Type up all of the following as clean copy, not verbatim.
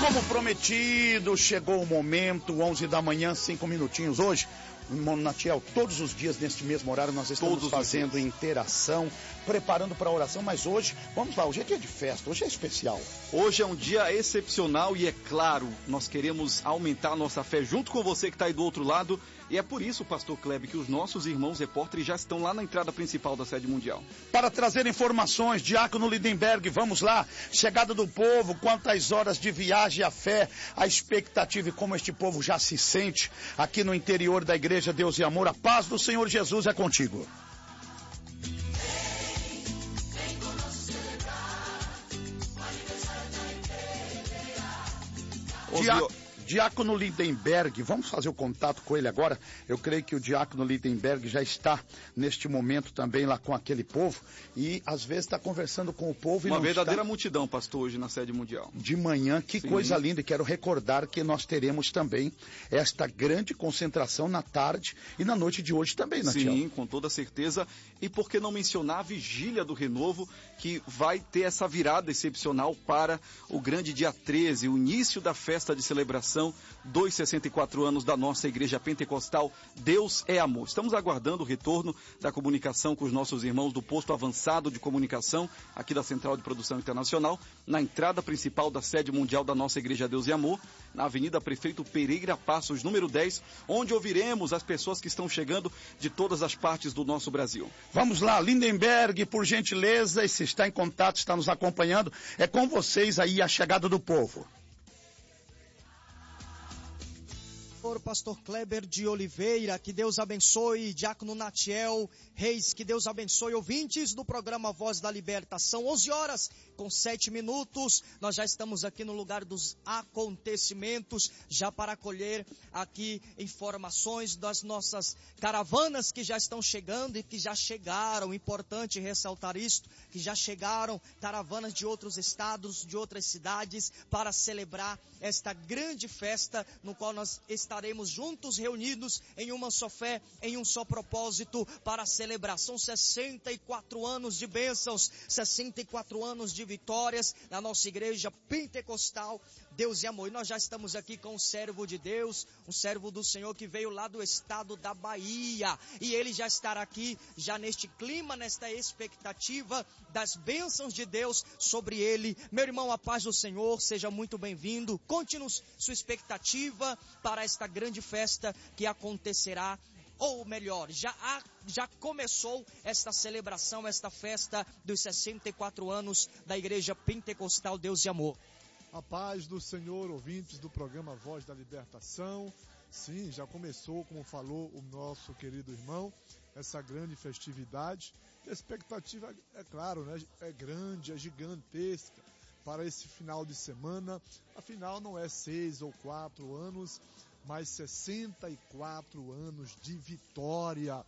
Como prometido, chegou o momento, 11 da manhã, 5 minutinhos hoje. Irmão Natiel, todos os dias neste mesmo horário nós estamos fazendo interação, preparando para a oração, mas hoje, vamos lá, hoje é dia de festa, hoje é especial. Hoje é um dia excepcional e é claro, nós queremos aumentar a nossa fé junto com você que está aí do outro lado, e é por isso, pastor Kleber, que os nossos irmãos repórteres já estão lá na entrada principal da sede mundial. Para trazer informações, Diácono Lindenberg, vamos lá, chegada do povo, quantas horas de viagem a fé, a expectativa e como este povo já se sente aqui no interior da igreja Deus e Amor, a paz do Senhor Jesus é contigo. Diácono Lindenberg, vamos fazer o contato com ele agora. Eu creio que o Diácono Lindenberg já está neste momento também lá com aquele povo e às vezes está conversando com o povo. Uma verdadeira multidão, pastor, hoje na sede mundial. De manhã, que Sim. Coisa linda, e quero recordar que nós teremos também esta grande concentração na tarde e na noite de hoje também, Natiel. Sim, com toda certeza. E por que não mencionar a vigília do Renovo, que vai ter essa virada excepcional para o grande dia 13, o início da festa de celebração dos 64 anos da nossa Igreja Pentecostal Deus é Amor. Estamos aguardando o retorno da comunicação com os nossos irmãos do posto avançado de comunicação aqui da Central de Produção Internacional, na entrada principal da sede mundial da nossa Igreja Deus é Amor, na Avenida Prefeito Pereira Passos, número 10, onde ouviremos as pessoas que estão chegando de todas as partes do nosso Brasil. Vamos lá, Lindenberg, por gentileza, e se está em contato, está nos acompanhando, é com vocês aí a chegada do povo. Pastor Kleber de Oliveira, que Deus abençoe, Diácono Natiel Reis, que Deus abençoe, ouvintes do programa Voz da Libertação, 11 horas com 7 minutos, nós já estamos aqui no lugar dos acontecimentos, já para acolher aqui informações das nossas caravanas que já estão chegando e que já chegaram, importante ressaltar isto, que já chegaram caravanas de outros estados, de outras cidades, para celebrar esta grande festa, no qual nós estaremos juntos, reunidos em uma só fé, em um só propósito para a celebração. 64 anos de bênçãos, 64 anos de vitórias na nossa igreja pentecostal Deus e Amor. E nós já estamos aqui com um servo de Deus, um servo do Senhor que veio lá do estado da Bahia, e ele já estará aqui, já neste clima, nesta expectativa das bênçãos de Deus sobre ele. Meu irmão, a paz do Senhor, seja muito bem-vindo. Conte-nos sua expectativa para esta grande festa que acontecerá, ou melhor, já começou esta celebração, esta festa dos 64 anos da Igreja Pentecostal Deus e Amor. A paz do Senhor, ouvintes do programa Voz da Libertação. Sim, já começou, como falou o nosso querido irmão, essa grande festividade. A expectativa, é claro, né, é grande, é gigantesca para esse final de semana. Afinal, não é 6 ou 4 anos, mas 64 anos de vitória.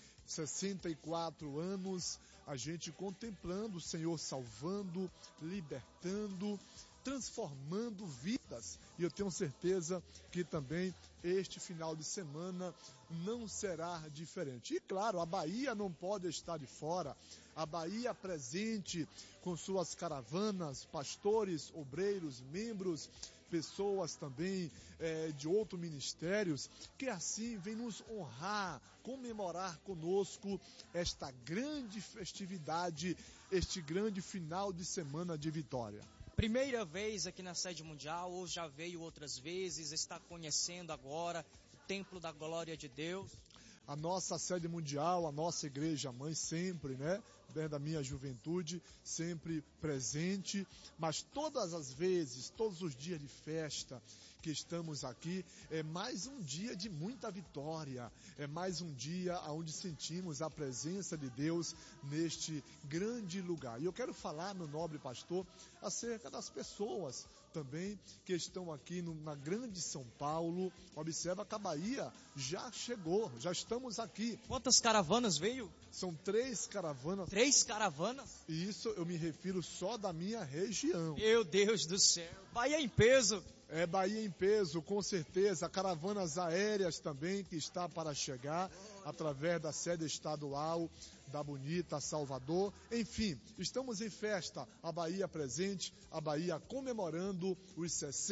64 anos a gente contemplando o Senhor salvando, libertando, transformando vidas. E eu tenho certeza que também este final de semana não será diferente. E claro, a Bahia não pode estar de fora. A Bahia presente com suas caravanas, pastores, obreiros, membros, pessoas também de outros ministérios, que assim vem nos honrar, comemorar conosco esta grande festividade, este grande final de semana de vitória. Primeira vez aqui na sede mundial, ou já veio outras vezes, está conhecendo agora o Templo da Glória de Deus? A nossa sede mundial, a nossa igreja mãe sempre, né, desde a minha juventude, sempre presente, mas todas as vezes, todos os dias de festa que estamos aqui, é mais um dia de muita vitória, é mais um dia onde sentimos a presença de Deus neste grande lugar. E eu quero falar, meu nobre pastor, acerca das pessoas também que estão aqui na grande São Paulo. Observa que a Bahia já chegou, já estamos aqui. Quantas caravanas veio? São 3 caravanas. 3 caravanas? E isso eu me refiro só da minha região. Meu Deus do céu, Bahia em peso. É Bahia em peso, com certeza. Caravanas aéreas também que está para chegar através da sede estadual da bonita Salvador. Enfim, estamos em festa, a Bahia presente, a Bahia comemorando os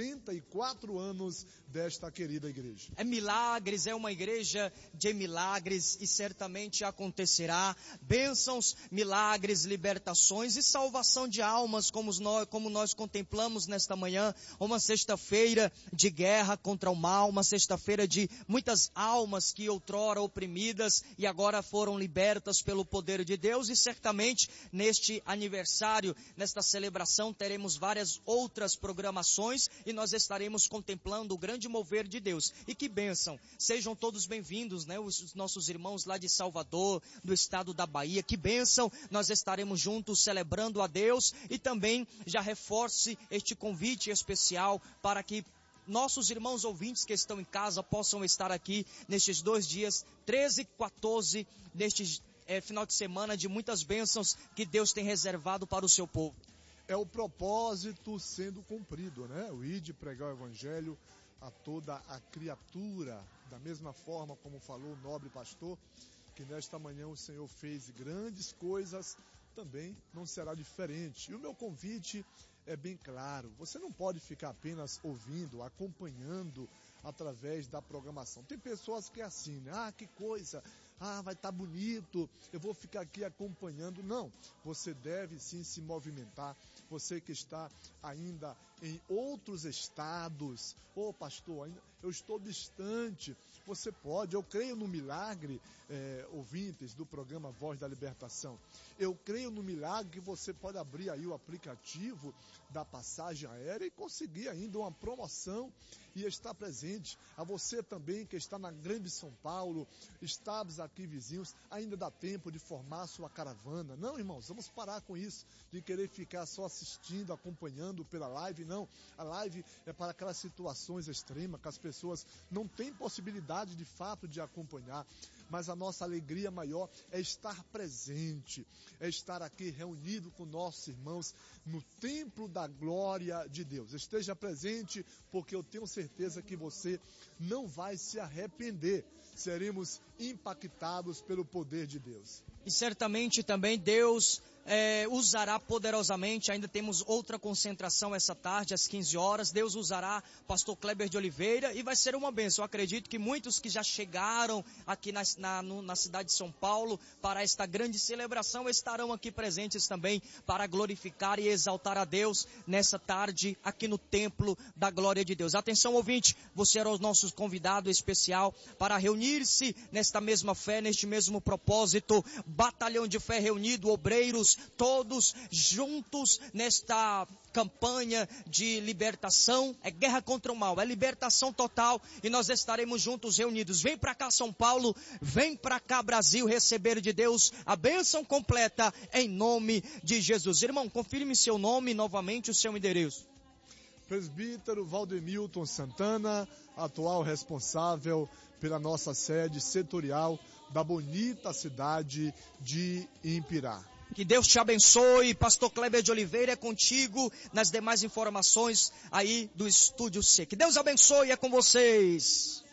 64 anos desta querida igreja. É milagres, é uma igreja de milagres e certamente acontecerá. Bênçãos, milagres, libertações e salvação de almas, como nós contemplamos nesta manhã. Uma sexta-feira de guerra contra o mal, uma sexta-feira de muitas almas que outrora oprimidas e agora foram libertas pelo poder de Deus. E certamente neste aniversário, nesta celebração, teremos várias outras programações e nós estaremos contemplando o grande mover de Deus. E que bênção! Sejam todos bem-vindos, né? Os nossos irmãos lá de Salvador, do estado da Bahia, que bênção! Nós estaremos juntos celebrando a Deus e também já reforce este convite especial para que nossos irmãos ouvintes que estão em casa possam estar aqui nestes 2 dias, 13 e 14, neste final de semana de muitas bênçãos que Deus tem reservado para o seu povo. É o propósito sendo cumprido, né? O ide pregar o evangelho a toda a criatura, da mesma forma como falou o nobre pastor, que nesta manhã o Senhor fez grandes coisas, também não será diferente. E o meu convite é bem claro, você não pode ficar apenas ouvindo, acompanhando através da programação. Tem pessoas que é assim, né? Que coisa, vai estar bonito, eu vou ficar aqui acompanhando. Não, você deve sim se movimentar. Você que está ainda em outros estados, pastor, ainda eu estou distante, você pode, eu creio no milagre, ouvintes do programa Voz da Libertação, eu creio no milagre que você pode abrir aí o aplicativo da passagem aérea e conseguir ainda uma promoção e estar presente. A você também que está na Grande São Paulo, estados aqui vizinhos, ainda dá tempo de formar sua caravana. Não, irmãos, vamos parar com isso, de querer ficar só assistindo, acompanhando pela live. Não, a live é para aquelas situações extremas que as pessoas não têm possibilidade de fato de acompanhar, mas a nossa alegria maior é estar presente, é estar aqui reunido com nossos irmãos no templo da glória de Deus. Esteja presente, porque eu tenho certeza que você não vai se arrepender. Seremos impactados pelo poder de Deus. E certamente também Deus usará poderosamente, ainda temos outra concentração essa tarde, às 15 horas, Deus usará pastor Kleber de Oliveira e vai ser uma bênção. Eu acredito que muitos que já chegaram aqui na cidade de São Paulo para esta grande celebração estarão aqui presentes também para glorificar e exaltar a Deus nessa tarde aqui no templo da glória de Deus. Atenção, ouvinte, você era o nosso convidado especial para reunir-se nesta mesma fé, neste mesmo propósito, batalhão de fé reunido, obreiros, todos juntos nesta campanha de libertação. É guerra contra o mal, é libertação total e nós estaremos juntos reunidos. Vem para cá São Paulo, vem para cá Brasil, receber de Deus a bênção completa em nome de Jesus. Irmão, confirme seu nome novamente, o seu endereço. Presbítero Valdemilton Santana, atual responsável pela nossa sede setorial da bonita cidade de Impirá. Que Deus te abençoe, pastor Kleber de Oliveira é contigo nas demais informações aí do Estúdio C. Que Deus abençoe, é com vocês.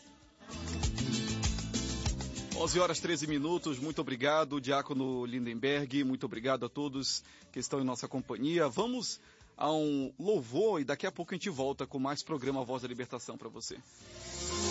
11h13, muito obrigado, Diácono Lindenberg, muito obrigado a todos que estão em nossa companhia. Vamos a um louvor e daqui a pouco a gente volta com mais programa Voz da Libertação para você.